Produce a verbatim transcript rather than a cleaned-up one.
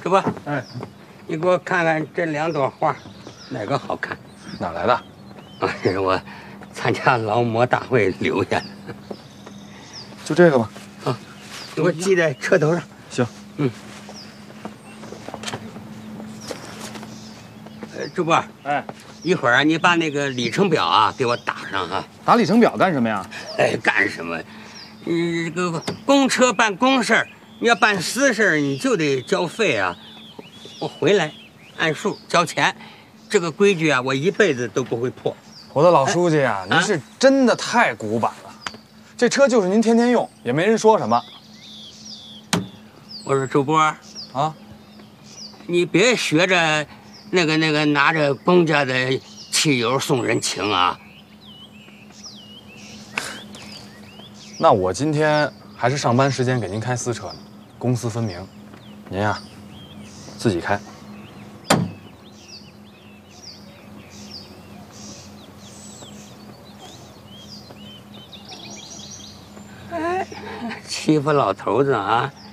主播， 哎， 你给我看看这两朵花，哪个好看？ 哪来的？ 啊，这是我参加劳模大会留下的。 就这个吧。 啊，给我系在车头上。 行。 嗯。呃，主播， 哎， 一会儿啊，你把那个里程表啊给我打上啊。 打里程表干什么呀？ 哎，干什么？你这个公车办公事儿，你要办私事儿，你就得交费啊。我回来按数交钱，这个规矩啊，我一辈子都不会破。 我的老书记啊，您是真的太古板了。这车就是您天天用，也没人说什么。 我说主播啊， 你别学着那个那个拿着公家的汽油送人情啊。 那我今天还是上班时间给您开私车呢，公私分明。您呀，自己开。 哎，欺负老头子啊！